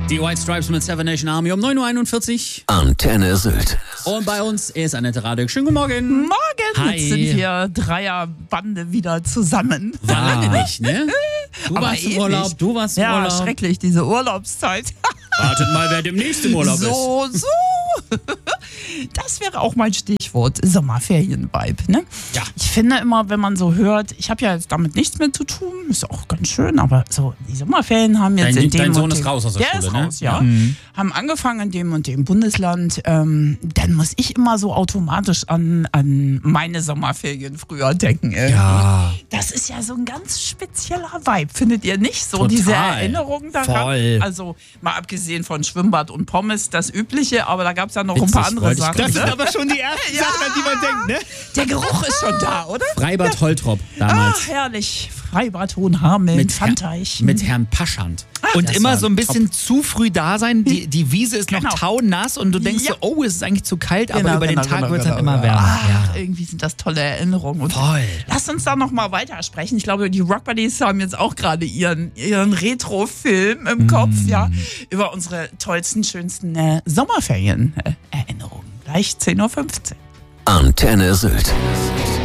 Die White Stripes mit Seven Nation Army um 9.41 Uhr. Antenne Sylt. Und bei uns ist Annette Radek. Schönen guten Morgen. Morgen. Hi. Jetzt sind wir Dreierbande wieder zusammen. War lange nicht, ne? Du Aber warst im ewig. Urlaub, du warst im Ja, Urlaub. schrecklich, diese Urlaubszeit. Wartet mal, wer demnächst im Urlaub ist. So. Das wäre auch mein Stichwort, Sommerferien-Vibe, ne? Ja. Ich finde immer, wenn man so hört, ich habe ja jetzt damit nichts mehr zu tun, ist auch ganz schön, aber so, die Sommerferien haben jetzt in dem Dein Sohn und ist dem, raus aus der Schule, ist ne? raus, ja. Haben angefangen in dem und dem Bundesland, dann muss ich immer so automatisch an meine Sommerferien früher denken. Ja. Das ist ja so ein ganz spezieller Vibe, findet ihr nicht? So Total. diese Erinnerungen daran. Voll. Also mal abgesehen von Schwimmbad und Pommes, das Übliche, aber da gab es ja noch ein paar Witzig, andere wollte ich Sachen. gerade Ne? sagen. aber schon die ersten Ja. Sachen, an die man denkt, ne? Der Geruch ist schon da, oder? Freibad Holtrop damals. Ach, herrlich. Freibad Hohenhameln, Pfandteich. Mit Herrn Paschand. Und Das immer war so ein bisschen zu früh da sein. Die Wiese ist noch Genau. taunass und du denkst Ja. so, oh, es ist eigentlich zu kalt, aber Genau, über den genau, Tag genau, wird es dann genau, immer genau. wärmer. Ach, irgendwie sind das tolle Erinnerungen. Und Voll. lasst uns da noch mal weitersprechen. Ich glaube, die Rock Buddies haben jetzt auch gerade ihren Retro-Film im Kopf, ja, über unsere tollsten, schönsten Sommerferien-Erinnerungen. Gleich 10.15 Uhr. Antenne Sylt.